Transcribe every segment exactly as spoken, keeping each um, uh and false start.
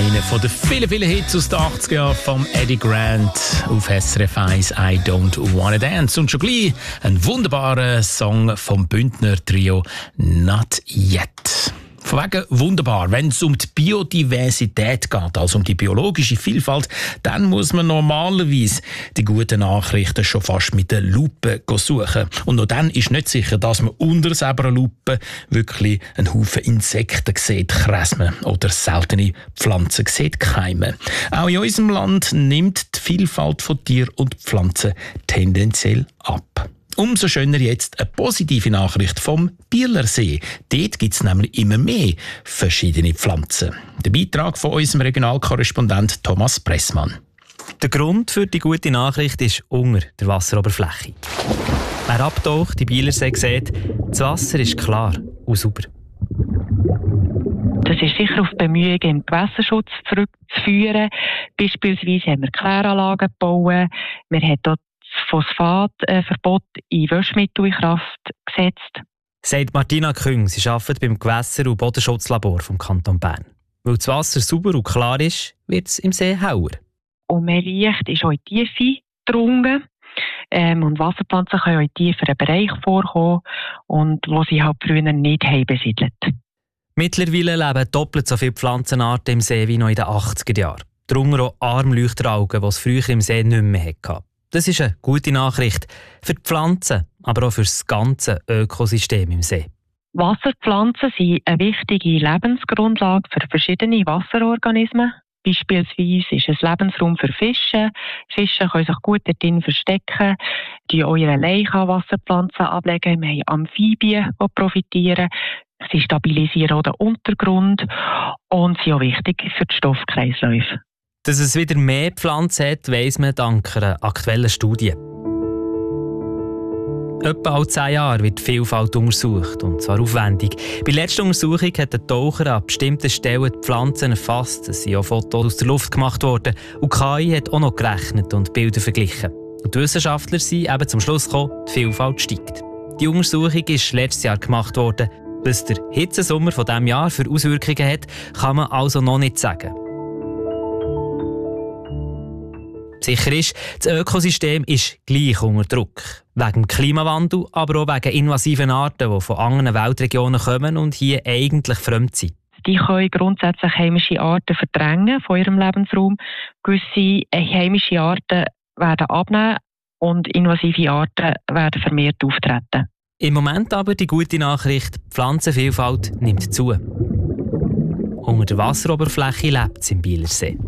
Einer von den vielen, vielen Hits aus den achtziger Jahren vom Eddie Grant auf S R F eins, I Don't Wanna Dance. Und schon gleich ein wunderbarer Song vom Bündner Trio Not Yet. Von wegen wunderbar. Wenn es um die Biodiversität geht, also um die biologische Vielfalt, dann muss man normalerweise die guten Nachrichten schon fast mit der Lupe suchen. Und noch dann ist nicht sicher, dass man unter einer Lupe wirklich einen Haufen Insekten sieht, Kresmen oder seltene Pflanzen sieht, Keime. Auch in unserem Land nimmt die Vielfalt von Tier und Pflanzen tendenziell ab. Umso schöner jetzt eine positive Nachricht vom Bielersee. Dort gibt es nämlich immer mehr verschiedene Pflanzen. Der Beitrag von unserem Regionalkorrespondent Thomas Pressmann. Der Grund für die gute Nachricht ist unter der Wasseroberfläche. Wer abtaucht, die Bielersee sieht, das Wasser ist klar und sauber. Das ist sicher auf Bemühungen im Gewässerschutz zurückzuführen. Beispielsweise haben wir Kläranlagen gebaut. Wir haben dort das Phosphatverbot in Waschmittel in Kraft gesetzt. Sagt Martina Küng, sie arbeitet beim Gewässer- und Bodenschutzlabor vom Kanton Bern. Weil das Wasser sauber und klar ist, wird es im See heller. Und mehr Licht ist auch in die Tiefe gedrungen. Ähm, und Wasserpflanzen können auch in tieferen Bereichen vorkommen, und wo sie halt früher nicht haben besiedelt. Mittlerweile leben doppelt so viele Pflanzenarten im See wie noch in den achtziger Jahren. Darunter auch Armleuchteralgen, die es früher im See nicht mehr hatte. Das ist eine gute Nachricht für die Pflanzen, aber auch für das ganze Ökosystem im See. Wasserpflanzen sind eine wichtige Lebensgrundlage für verschiedene Wasserorganismen. Beispielsweise ist es Lebensraum für Fische. Fische können sich gut darin verstecken, die ihre Laiche an Wasserpflanzen ablegen. Wir haben Amphibien, die profitieren. Sie stabilisieren auch den Untergrund und sind auch wichtig für die Stoffkreisläufe. Dass es wieder mehr Pflanzen hat, weiss man dank einer aktuellen Studie. Etwa alle zehn Jahre wird die Vielfalt untersucht, und zwar aufwendig. Bei der letzten Untersuchung hat der Taucher an bestimmten Stellen die Pflanzen erfasst. Es sind auch Fotos aus der Luft gemacht worden. Und K I hat auch noch gerechnet und Bilder verglichen. Und die Wissenschaftler sind eben zum Schluss gekommen, die Vielfalt steigt. Die Untersuchung ist letztes Jahr gemacht worden. Was der Hitzesommer von diesem Jahr für Auswirkungen hat, kann man also noch nicht sagen. Sicher ist, das Ökosystem ist gleich unter Druck. Wegen dem Klimawandel, aber auch wegen invasiven Arten, die von anderen Weltregionen kommen und hier eigentlich fremd sind. Die können grundsätzlich heimische Arten verdrängen von ihrem Lebensraum. Gewisse heimische Arten werden abnehmen und invasive Arten werden vermehrt auftreten. Im Moment aber die gute Nachricht, die Pflanzenvielfalt nimmt zu. Unter der Wasseroberfläche lebt es im Bielersee.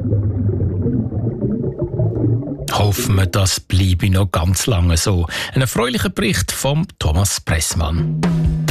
Hoffen wir, das bleibe noch ganz lange so. Ein erfreulicher Bericht von Thomas Pressmann.